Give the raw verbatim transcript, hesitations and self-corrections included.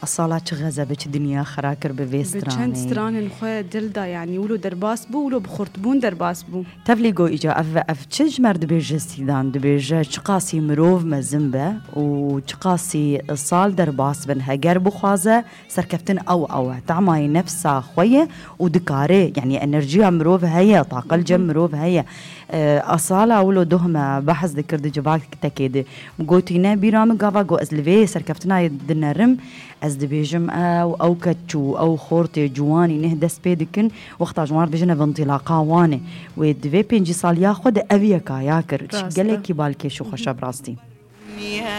أصالات غزة بيش دنيا خراكر بفيستراني بچند ستران نخواه دل دا يعني ولو درباس بو ولو بخورتبون درباس بو تفليقو إجا أف أف تشجمر دبيجة سيدان دبيجة چقاسي مروف مزنبه و چقاسي صال درباس بن هجر بخوازة سركفتن أو أو تعماي نفسها خوية ودكاري يعني انرجيا مروف هيا طاقة الجم مروف هيا أصالة ولو دهما بحث ذكر دي جباك تكيد مقوتينا بيرام قافا قو أزلفي سركفتنا يدنرم از دبيجم او او كتشو او خورتي جواني نهدس بيدكن وقتا جوار بيجنا بانطلاقا واني ودفي بينجي صال ياخد افيا كاياكر قالك بالكي شو خشب راستي